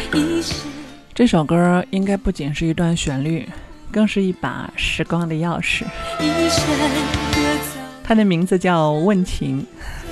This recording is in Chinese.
这首歌应该不仅是一段旋律，更是一把时光的钥匙。它的名字叫问情，